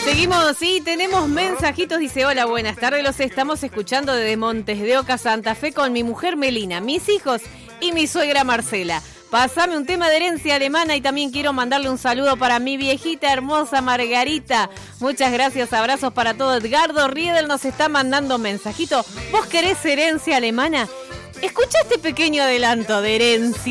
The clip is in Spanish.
Seguimos y tenemos mensajitos. Dice: hola, buenas tardes, los estamos escuchando desde Montes de Oca, Santa Fe, con mi mujer Melina, mis hijos y mi suegra Marcela. Pásame un tema de herencia alemana y también quiero mandarle un saludo para mi viejita hermosa Margarita. Muchas gracias, abrazos para todo. Edgardo Riedel nos está mandando un mensajito. ¿Vos querés herencia alemana? Escucha este pequeño adelanto de herencia